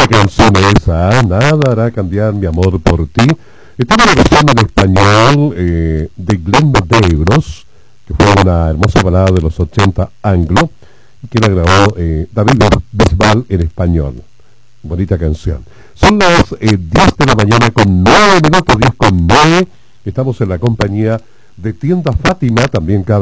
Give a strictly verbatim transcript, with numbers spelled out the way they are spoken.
Buena canción esa, ¿eh? Nada hará cambiar mi amor por ti. Esta es una versión en español eh, de Glenn Medeiros, que fue una hermosa balada de los ochenta anglo, y que la grabó eh, David Bisbal en español. Bonita canción. Son las eh, diez de la mañana con nueve minutos, diez con nueve. Estamos en la compañía de Tienda Fátima, también cada